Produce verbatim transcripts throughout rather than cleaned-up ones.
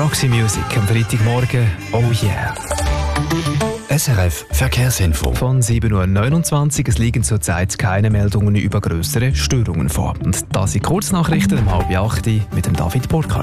Roxy Music am Freitagmorgen. Oh yeah. S R F Verkehrsinfo. Von sieben Uhr neunundzwanzig. Es liegen zurzeit keine Meldungen über grössere Störungen vor. Und das sind Kurznachrichten um halb acht mit dem David Burkhardt.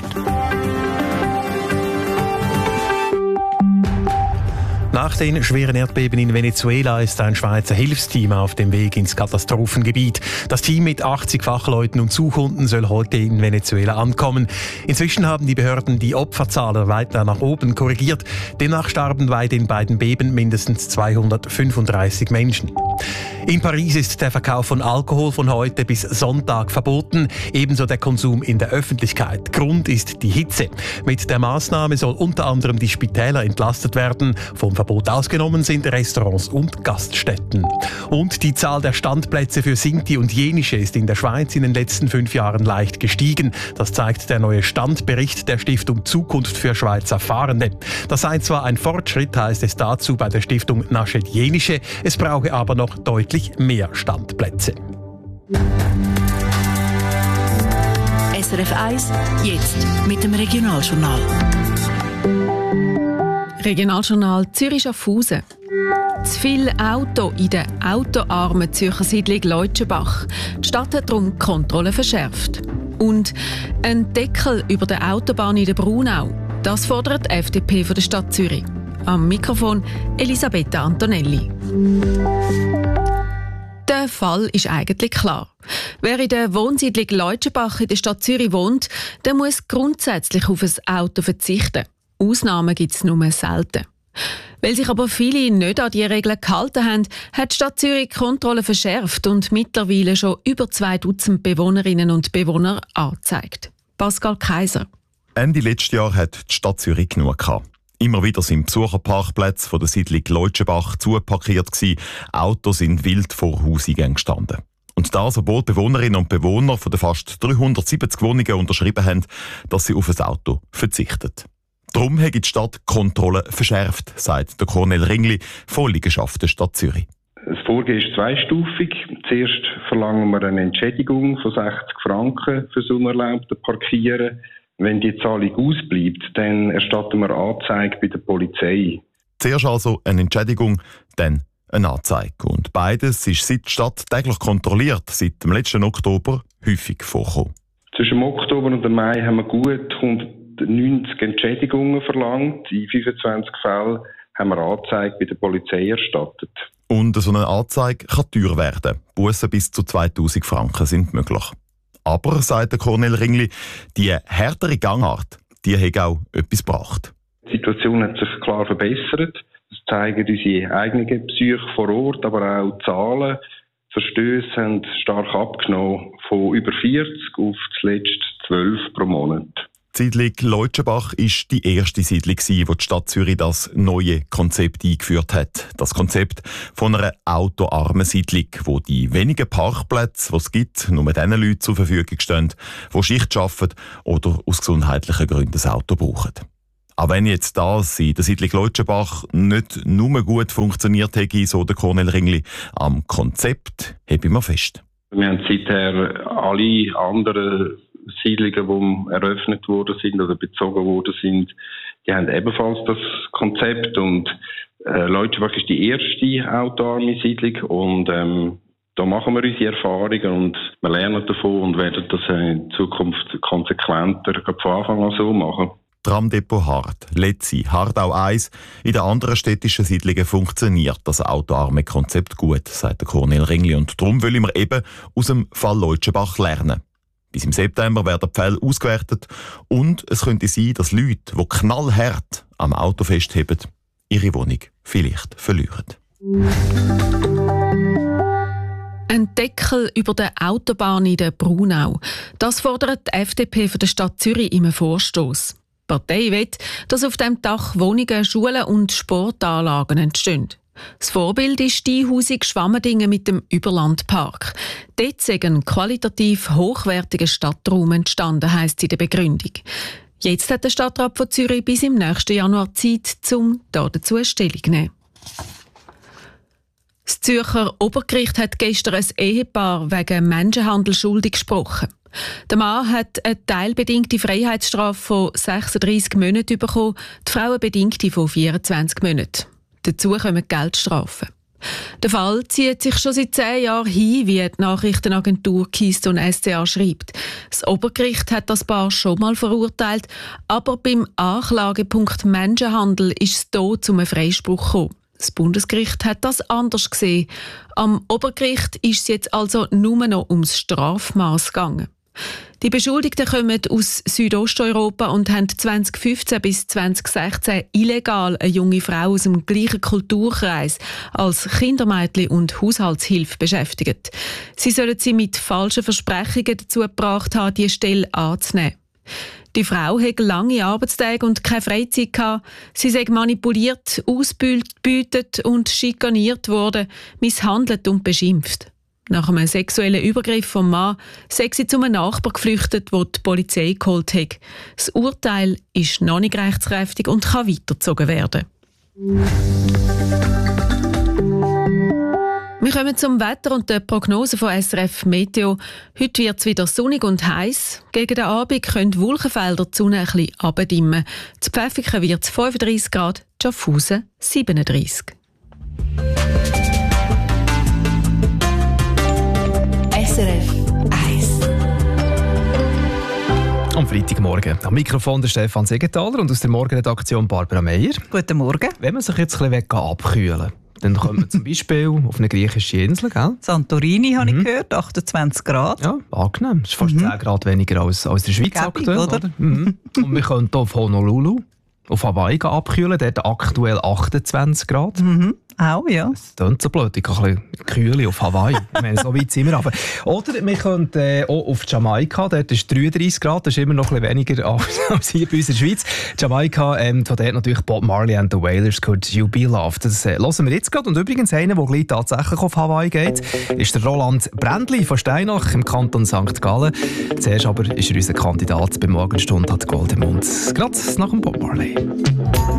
Nach den schweren Erdbeben in Venezuela ist ein Schweizer Hilfsteam auf dem Weg ins Katastrophengebiet. Das Team mit achtzig Fachleuten und Suchhunden soll heute in Venezuela ankommen. Inzwischen haben die Behörden die Opferzahlen weiter nach oben korrigiert. Demnach starben bei den beiden Beben mindestens zweihundertfünfunddreißig Menschen. In Paris ist der Verkauf von Alkohol von heute bis Sonntag verboten, ebenso der Konsum in der Öffentlichkeit. Grund ist die Hitze. Mit der Maßnahme soll unter anderem die Spitäler entlastet werden. Vom Verbot ausgenommen sind Restaurants und Gaststätten. Und die Zahl der Standplätze für Sinti und Jenische ist in der Schweiz in den letzten fünf Jahren leicht gestiegen. Das zeigt der neue Standbericht der Stiftung Zukunft für Schweizer Fahrende. Das sei zwar ein Fortschritt, heißt es dazu bei der Stiftung Naschet Jenische, es brauche aber noch deutlich mehr Standplätze. S R F eins, jetzt mit dem Regionaljournal. Regionaljournal Zürich-Schaffhausen. Zu viel Auto in der autoarmen Zürcher Siedlung Leutschenbach. Die Stadt hat darum Kontrollen verschärft. Und ein Deckel über der Autobahn in der Braunau. Das fordert die F D P von der Stadt Zürich. Am Mikrofon Elisabetta Antonelli. Der Fall ist eigentlich klar. Wer in der Wohnsiedlung Leutschenbach in der Stadt Zürich wohnt, der muss grundsätzlich auf ein Auto verzichten. Ausnahmen gibt es nur selten. Weil sich aber viele nicht an die Regeln gehalten haben, hat die Stadt Zürich die Kontrollen verschärft und mittlerweile schon über zwei Dutzend Bewohnerinnen und Bewohner angezeigt. Pascal Kaiser. Ende letzten Jahr hat die Stadt Zürich genug gehabt. Immer wieder sind Besucherparkplätze von der Siedlung Leutschenbach zuparkiert gewesen. Autos sind wild vor Hauseingängen gestanden. Und das, obwohl Bewohnerinnen und Bewohner von den fast dreihundertsiebzig Wohnungen unterschrieben haben, dass sie auf ein Auto verzichten. Darum hat die Stadt Kontrollen verschärft, sagt der Cornel Ringli von Liegenschaft der Stadt Zürich. Das Vorgehen ist zweistufig. Zuerst verlangen wir eine Entschädigung von sechzig Franken für das unerlaubte Parkieren. Wenn die Zahlung ausbleibt, dann erstatten wir Anzeige bei der Polizei. Zuerst also eine Entschädigung, dann eine Anzeige. Und beides ist seit die Stadt täglich kontrolliert, seit dem letzten Oktober häufig vorgekommen. Zwischen dem Oktober und dem Mai haben wir gut hundertneunzig Entschädigungen verlangt. In fünfundzwanzig Fällen haben wir Anzeige bei der Polizei erstattet. Und so eine Anzeige kann teuer werden. Bussen bis zu zweitausend Franken sind möglich. Aber, sagt der Cornel Ringli, die härtere Gangart, die hat auch etwas gebracht. Die Situation hat sich klar verbessert. Das zeigen unsere eigenen Psyche vor Ort, aber auch die Zahlen. Verstöße haben stark abgenommen, von über vierzig auf zuletzt zwölf pro Monat. Die Siedlung Leutschenbach war die erste Siedlung, wo die Stadt Zürich das neue Konzept eingeführt hat. Das Konzept von einer autoarmen Siedlung, wo die wenigen Parkplätze, die es gibt, nur den Leuten zur Verfügung stehen, die Schicht arbeiten oder aus gesundheitlichen Gründen das Auto brauchen. Auch wenn jetzt das in der Siedlung Leutschenbach nicht nur gut funktioniert hätte, so der Cornel Ringli, am Konzept hebe ich mir fest. Wir haben seither alle anderen Siedlungen, die eröffnet worden sind oder bezogen worden sind, die haben ebenfalls das Konzept. Und äh, Leutschenbach ist die erste autoarme Siedlung und ähm, da machen wir unsere Erfahrungen und wir lernen davon und werden das in Zukunft konsequenter von Anfang an so machen. Tramdepot Hart, Letzi, Hardau eins. In den anderen städtischen Siedlungen funktioniert das autoarme Konzept gut, sagt der Cornel Ringli. Und darum wollen wir eben aus dem Fall Leutschenbach lernen. Bis im September werden die Fälle ausgewertet und es könnte sein, dass Leute, die knallhart am Auto festheben, ihre Wohnung vielleicht verlieren. Ein Deckel über der Autobahn in der Braunau. Das fordert die F D P von der Stadt Zürich im Vorstoss. Die Partei will, dass auf dem Dach Wohnungen, Schulen und Sportanlagen entstehen. Das Vorbild ist die Einhausung Schwammendingen mit dem Überlandpark. Dort ist ein qualitativ hochwertiger Stadtraum entstanden, heisst es in der Begründung. Jetzt hat der Stadtrat von Zürich bis im nächsten Januar Zeit, um dazu Stellung zu nehmen. Das Zürcher Obergericht hat gestern ein Ehepaar wegen Menschenhandel schuldig gesprochen. Der Mann hat eine teilbedingte Freiheitsstrafe von sechsunddreissig Monaten bekommen, die Frau eine bedingte von vierundzwanzig Monaten. Dazu kommen Geldstrafen. Der Fall zieht sich schon seit zehn Jahren hin, wie die Nachrichtenagentur Keystone S C A schreibt. Das Obergericht hat das Paar schon mal verurteilt, aber beim Anklagepunkt Menschenhandel ist es hier zu einem Freispruch gekommen. Das Bundesgericht hat das anders gesehen. Am Obergericht ist es jetzt also nur noch ums Strafmaß gegangen. Die Beschuldigten kommen aus Südosteuropa und haben zwanzig fünfzehn bis zwanzig sechzehn illegal eine junge Frau aus dem gleichen Kulturkreis als Kindermädchen und Haushaltshilfe beschäftigt. Sie sollen sie mit falschen Versprechungen dazu gebracht haben, diese Stelle anzunehmen. Die Frau hatte lange Arbeitstage und keine Freizeit gehabt. Sie sei manipuliert, ausgebeutet und schikaniert worden, misshandelt und beschimpft. Nach einem sexuellen Übergriff vom Mann sei sie zu einem Nachbar geflüchtet, der die Polizei geholt hat. Das Urteil ist noch nicht rechtskräftig und kann weitergezogen werden. Wir kommen zum Wetter und der Prognose von S R F Meteo. Heute wird es wieder sonnig und heiß. Gegen den Abend können Wolkenfelder die Sonne ein bisschen abdimmen. Zu Pfäffiken wird es fünfunddreissig Grad, Schaffhausen siebenunddreissig. S R F eins. Am Freitagmorgen. Am Mikrofon der Stefan Segenthaler und aus der Morgenredaktion Barbara Meier. Guten Morgen. Wenn man sich jetzt ein bisschen abkühlen will, dann kommt man zum Beispiel auf eine griechische Insel, gell? Santorini habe Mhm. ich gehört, achtundzwanzig Grad. Ja, angenehm. Das ist fast Mhm. zehn Grad weniger als, als in der Schweiz Gäbig, aktuell. oder? Oder? Mhm. Und wir können hier auf Honolulu, auf Hawaii abkühlen, dort aktuell achtundzwanzig Grad. Mhm. Auch, ja. Das klingt so blöd, ich kann ein bisschen kühl auf Hawaii. Ich meine, so weit sind wir aber. Oder wir können äh, auch auf Jamaika, dort ist dreiunddreissig Grad, das ist immer noch ein bisschen weniger als, als hier bei uns in der Schweiz. Jamaika, ähm, von dort natürlich Bob Marley and the Wailers, Could You Be Loved. Das äh, hören wir jetzt gerade. Und übrigens einer, der gleich tatsächlich auf Hawaii geht, ist der Roland Brändli von Steinach im Kanton Sankt Gallen. Zuerst aber ist er unser Kandidat bei Morgenstunde hat Gold im Mund. Gerade nach dem Bob Marley.